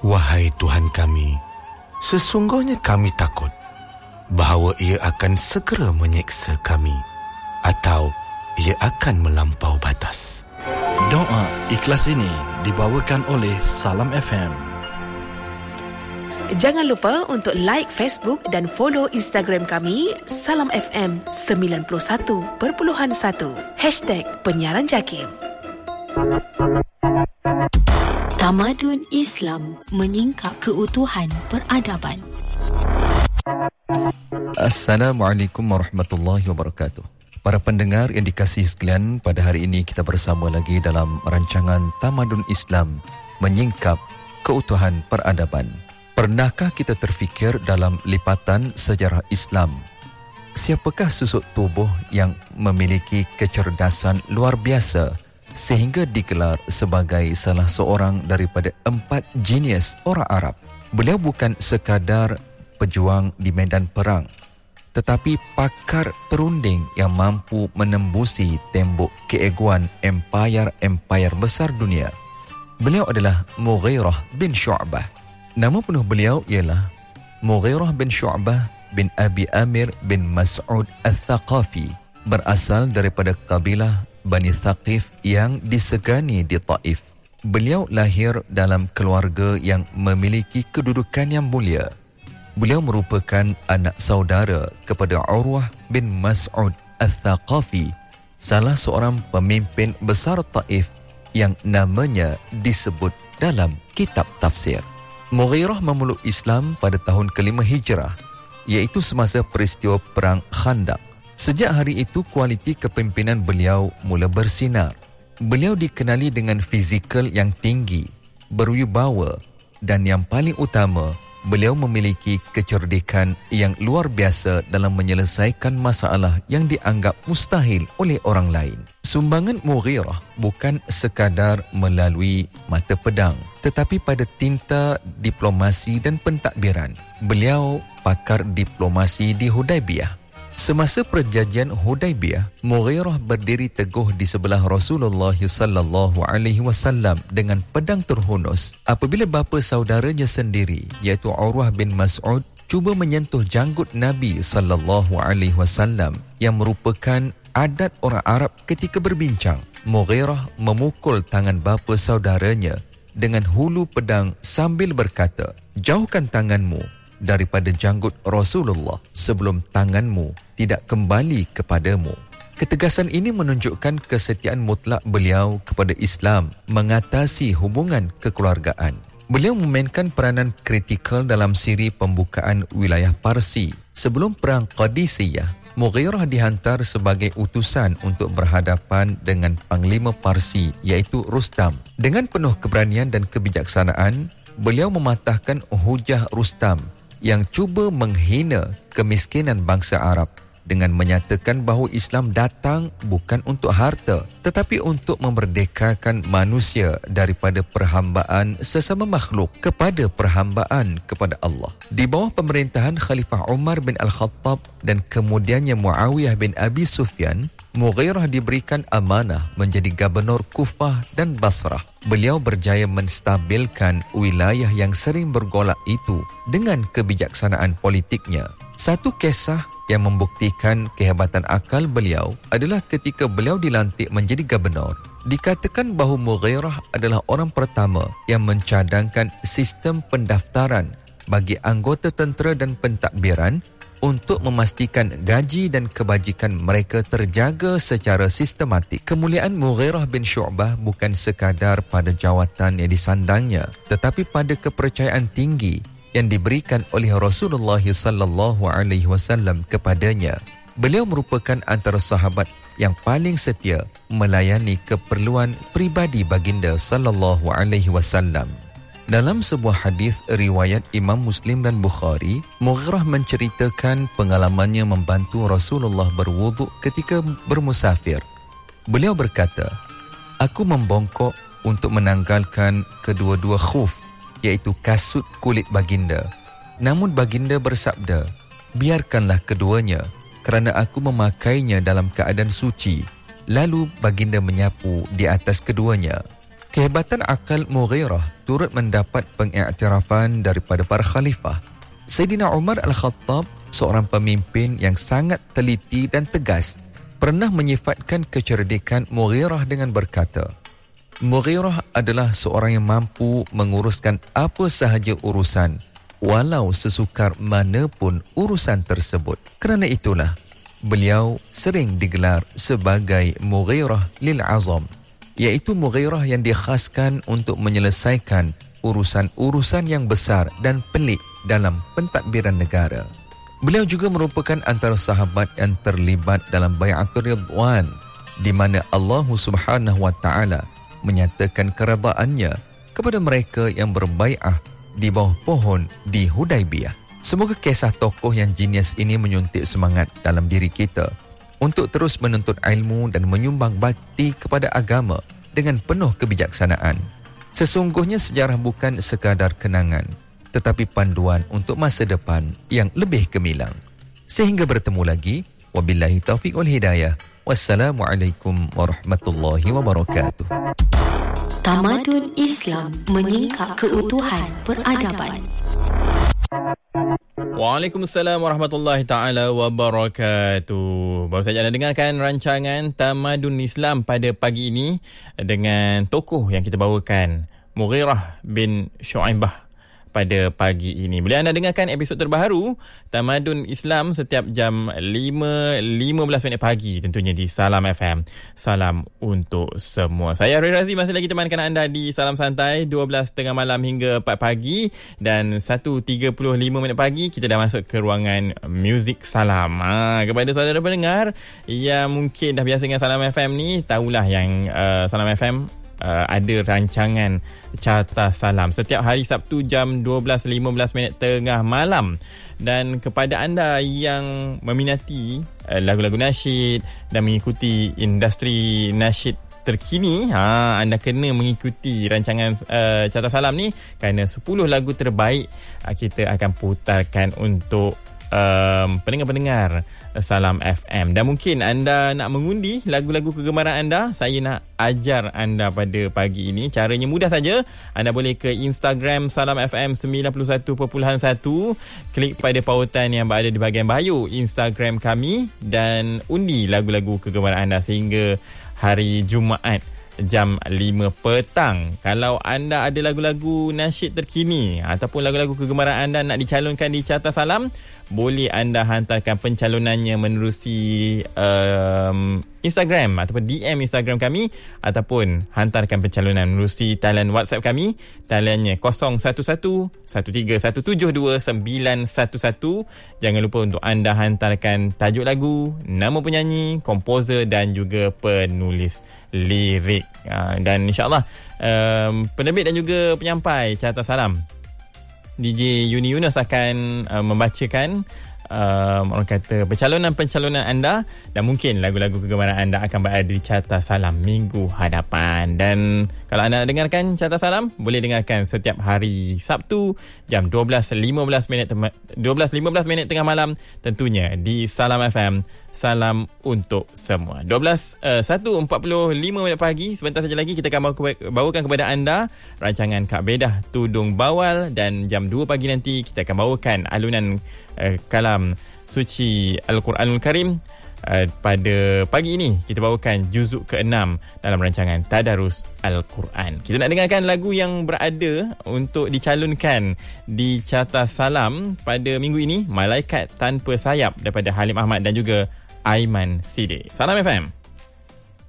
Wahai Tuhan kami, sesungguhnya kami takut bahawa ia akan segera menyeksa kami atau ia akan melampau batas. Doa ikhlas ini dibawakan oleh Salam FM. Jangan lupa untuk like Facebook dan follow Instagram kami Salam FM 91.1 #penyiaran JAKIM. Tamadun Islam menyingkap keutuhan peradaban. Assalamualaikum warahmatullahi wabarakatuh. Para pendengar yang dikasihi sekalian, pada hari ini kita bersama lagi dalam rancangan Tamadun Islam menyingkap keutuhan peradaban. Pernahkah kita terfikir dalam lipatan sejarah Islam, siapakah susuk tubuh yang memiliki kecerdasan luar biasa sehingga digelar sebagai salah seorang daripada 4 genius orang Arab? Beliau bukan sekadar pejuang di medan perang, tetapi pakar perunding yang mampu menembusi tembok keegoan empayar-empayar besar dunia. Beliau adalah Mughirah bin Syu'bah. Nama penuh beliau ialah Mughirah bin Syu'bah bin Abi Amir bin Mas'ud Al-Thaqafi, berasal daripada kabilah Bani Thaqif yang disegani di Taif. Beliau lahir dalam keluarga yang memiliki kedudukan yang mulia. Beliau merupakan anak saudara kepada Urwah bin Mas'ud Al-Thaqafi, salah seorang pemimpin besar Taif yang namanya disebut dalam kitab tafsir. Mughirah memeluk Islam pada tahun ke-5 Hijrah, iaitu semasa peristiwa Perang Khandaq. Sejak hari itu, kualiti kepimpinan beliau mula bersinar. Beliau dikenali dengan fizikal yang tinggi, berwibawa, dan yang paling utama, beliau memiliki kecerdikan yang luar biasa dalam menyelesaikan masalah yang dianggap mustahil oleh orang lain. Sumbangan Mughirah bukan sekadar melalui mata pedang, tetapi pada tinta diplomasi dan pentadbiran. Beliau pakar diplomasi di Hudaibiyah. Semasa perjanjian Hudaibiyah, Mughirah berdiri teguh di sebelah Rasulullah sallallahu alaihi wasallam dengan pedang terhunus apabila bapa saudaranya sendiri, iaitu Urwah bin Mas'ud, cuba menyentuh janggut Nabi sallallahu alaihi wasallam yang merupakan adat orang Arab ketika berbincang. Mughirah memukul tangan bapa saudaranya dengan hulu pedang sambil berkata, "Jauhkan tanganmu daripada janggut Rasulullah sebelum tanganmu tidak kembali kepadamu." Ketegasan ini menunjukkan kesetiaan mutlak beliau kepada Islam mengatasi hubungan kekeluargaan. Beliau memainkan peranan kritikal dalam siri pembukaan wilayah Parsi. Sebelum Perang Qadisiyah, Mughirah dihantar sebagai utusan untuk berhadapan dengan Panglima Parsi, iaitu Rustam. Dengan penuh keberanian dan kebijaksanaan, beliau mematahkan hujah Rustam yang cuba menghina kemiskinan bangsa Arab dengan menyatakan bahawa Islam datang bukan untuk harta, tetapi untuk memerdekakan manusia daripada perhambaan sesama makhluk kepada perhambaan kepada Allah. Di bawah pemerintahan Khalifah Umar bin Al-Khattab dan kemudiannya Muawiyah bin Abi Sufyan, Mughirah diberikan amanah menjadi gubernur Kufah dan Basrah. Beliau berjaya menstabilkan wilayah yang sering bergolak itu dengan kebijaksanaan politiknya. Satu kisah yang membuktikan kehebatan akal beliau adalah ketika beliau dilantik menjadi gubernur. Dikatakan bahawa Mughirah adalah orang pertama yang mencadangkan sistem pendaftaran bagi anggota tentera dan pentadbiran untuk memastikan gaji dan kebajikan mereka terjaga secara sistematik. Kemuliaan Mughirah bin Syu'bah bukan sekadar pada jawatan yang disandangnya, tetapi pada kepercayaan tinggi yang diberikan oleh Rasulullah sallallahu alaihi wasallam kepadanya. Beliau merupakan antara sahabat yang paling setia melayani keperluan pribadi baginda sallallahu alaihi wasallam. Dalam sebuah hadis riwayat Imam Muslim dan Bukhari, Mughirah menceritakan pengalamannya membantu Rasulullah berwuduk ketika bermusafir. Beliau berkata, "Aku membongkok untuk menanggalkan kedua-dua khuf, iaitu kasut kulit baginda. Namun baginda bersabda, 'Biarkanlah keduanya kerana aku memakainya dalam keadaan suci.' Lalu baginda menyapu di atas keduanya. Kehebatan akal Mughirah turut mendapat pengiktirafan daripada para khalifah. Sayyidina Umar Al-Khattab, seorang pemimpin yang sangat teliti dan tegas, pernah menyifatkan kecerdikan Mughirah dengan berkata, Mughirah adalah seorang yang mampu menguruskan apa sahaja urusan, walau sesukar mana pun urusan tersebut. Kerana itulah, beliau sering digelar sebagai Mughirah lil Azam, iaitu Mughirah yang dikhaskan untuk menyelesaikan urusan-urusan yang besar dan pelik dalam pentadbiran negara. Beliau juga merupakan antara sahabat yang terlibat dalam Bai'atul Ridwan, di mana Allah Subhanahu wa taala menyatakan keredaannya kepada mereka yang berbai'ah di bawah pohon di Hudaibiyah. Semoga kisah tokoh yang jenius ini menyuntik semangat dalam diri kita untuk terus menuntut ilmu dan menyumbang bakti kepada agama dengan penuh kebijaksanaan. Sesungguhnya sejarah bukan sekadar kenangan, tetapi panduan untuk masa depan yang lebih gemilang. Sehingga bertemu lagi, wabillahi taufiq wal hidayah. Wassalamualaikum warahmatullahi wabarakatuh. Tamadun Islam menyingkap keutuhan peradaban. Waalaikumsalam warahmatullahi ta'ala wabarakatuh. Baru saja anda dengarkan rancangan Tamadun Islam pada pagi ini dengan tokoh yang kita bawakan, Mughirah bin Syu'aibah pada pagi ini. Boleh anda dengarkan episod terbaru Tamadun Islam setiap jam 5.15 pagi tentunya di Salam FM. Salam untuk semua. Saya Roy Razi masih lagi temankan anda di Salam Santai 12.30 malam hingga 4 pagi, dan 1.35 pagi kita dah masuk ke ruangan Muzik Salam. Kepada saudara pendengar yang mungkin dah biasa dengan Salam FM ni, tahulah yang Salam FM ada rancangan Carta Salam setiap hari Sabtu jam 12.15 tengah malam. Dan kepada anda yang meminati lagu-lagu nasyid dan mengikuti industri nasyid terkini, anda kena mengikuti rancangan Carta Salam ni, kerana 10 lagu terbaik kita akan putarkan untuk pendengar-pendengar Salam FM. Dan mungkin anda nak mengundi lagu-lagu kegemaran anda, saya nak ajar anda pada pagi ini. Caranya mudah saja. Anda boleh ke Instagram Salam FM 91.1, klik pada pautan yang berada di bahagian bio Instagram kami dan undi lagu-lagu kegemaran anda sehingga hari Jumaat jam 5 petang. Kalau anda ada lagu-lagu nasyid terkini ataupun lagu-lagu kegemaran anda nak dicalonkan di Carta Salam, boleh anda hantarkan pencalonannya menerusi Instagram ataupun DM Instagram kami, ataupun hantarkan pencalonan menerusi talian WhatsApp kami. Taliannya 0111-13172-911. Jangan lupa untuk anda hantarkan tajuk lagu, nama penyanyi, komposer dan juga penulis lirik. Dan insyaAllah penerbit dan juga penyampai Carta Salam, DJ Yuni Yunus akan membacakan orang kata pencalonan anda, dan mungkin lagu-lagu kegemaran anda akan berada di Carta Salam minggu hadapan. Dan kalau anda nak dengarkan Carta Salam, boleh dengarkan setiap hari Sabtu jam 12.15 tengah malam, tentunya di Salam FM. Salam untuk semua. 1.45 pagi, sebentar saja lagi kita akan bawakan kepada anda rancangan Kak Bedah Tudung Bawal, dan jam 2 pagi nanti kita akan bawakan alunan kalam suci Al-Quranul Karim. Pada pagi ini kita bawakan juzuk ke-6 dalam rancangan Tadarus Al-Quran. Kita nak dengarkan lagu yang berada untuk dicalonkan di Carta Salam pada minggu ini, Malaikat Tanpa Sayap daripada Halim Ahmad dan juga Aiman Siddiq. Salam FM.